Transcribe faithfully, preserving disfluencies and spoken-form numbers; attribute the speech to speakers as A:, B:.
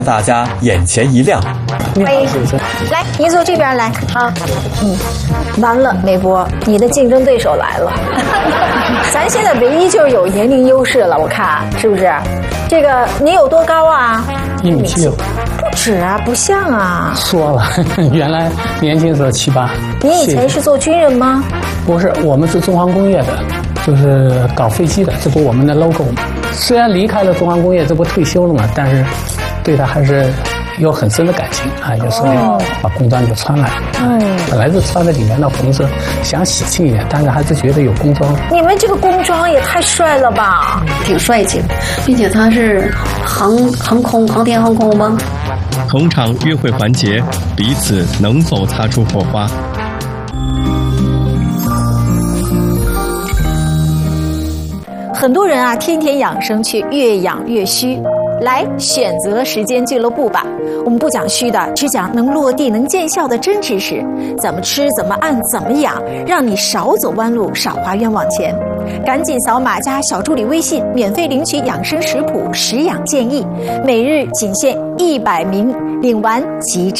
A: 大家眼前一亮。
B: 欢迎，来，你走这边来。好，嗯，完了，美波，你的竞争对手来了。咱现在唯一就是有年龄优势了，我看是不是？这个你有多高啊？
C: 一米七六。
B: 不止啊，不像啊。
C: 说了，原来年轻时候七八。
B: 你以前是做军人吗？
C: 不是，我们是中航工业的，就是搞飞机的，这不我们的 logo 吗？虽然离开了中航工业，这不退休了嘛，但是对他还是有很深的感情啊。有时候把工装就穿来，嗯，本来是穿在里面的红色，想喜庆一点，但是还是觉得有工装。
B: 你们这个工装也太帅了吧，
D: 挺帅气的，并且它是航航空航天航空吗？
E: 同场约会环节，彼此能否擦出火花？
B: 很多人啊，天天养生去，越养越虚。来选择时间俱乐部吧，我们不讲虚的，只讲能落地、能见效的真知识。怎么吃，怎么按，怎么养，让你少走弯路，少花冤枉钱。赶紧扫码加小助理微信，免费领取养生食谱、食养建议，每日仅限一百名，领完即至。